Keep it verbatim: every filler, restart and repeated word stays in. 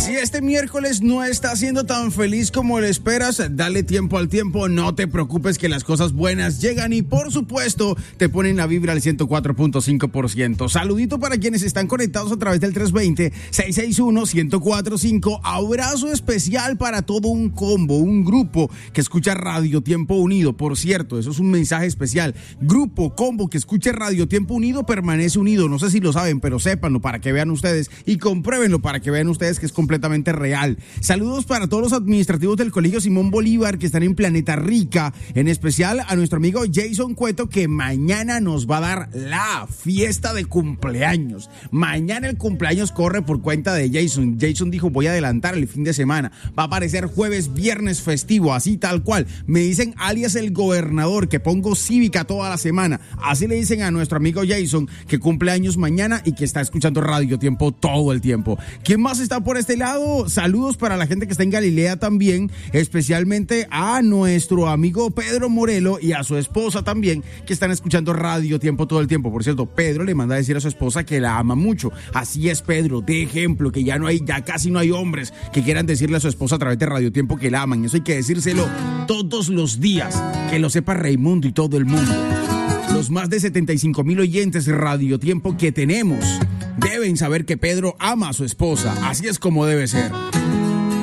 Si este miércoles no está siendo tan feliz como lo esperas, dale tiempo al tiempo, no te preocupes que las cosas buenas llegan y por supuesto te ponen la vibra al ciento cuatro punto cinco por ciento. Saludito para quienes están conectados a través del tres dos cero, seis seis uno, uno cero cuatro cinco. Abrazo especial para todo un combo, un grupo que escucha Radio Tiempo Unido. Por cierto, eso es un mensaje especial. Grupo, combo que escuche Radio Tiempo Unido permanece unido. No sé si lo saben, pero sépanlo para que vean ustedes y compruébenlo para que vean ustedes que es completamente real. Saludos para todos los administrativos del Colegio Simón Bolívar que están en Planeta Rica, en especial a nuestro amigo Jason Cueto, que mañana nos va a dar la fiesta de cumpleaños. Mañana el cumpleaños corre por cuenta de Jason. Jason dijo, voy a adelantar el fin de semana. Va a aparecer jueves, viernes festivo, así tal cual. Me dicen alias el gobernador, que pongo cívica toda la semana. Así le dicen a nuestro amigo Jason, que cumple años mañana y que está escuchando Radio Tiempo todo el tiempo. ¿Quién más está por este lado? Saludos para la gente que está en Galilea también, especialmente a nuestro amigo Pedro Morelo y a su esposa también, que están escuchando Radio Tiempo todo el tiempo. Por cierto, Pedro le manda a decir a su esposa que la ama mucho. Así es, Pedro, de ejemplo, que ya no hay, ya casi no hay hombres que quieran decirle a su esposa a través de Radio Tiempo que la aman. Eso hay que decírselo todos los días, que lo sepa Raimundo y todo el mundo. Los más de setenta y cinco mil oyentes de Radio Tiempo que tenemos deben saber que Pedro ama a su esposa. Así es como debe ser.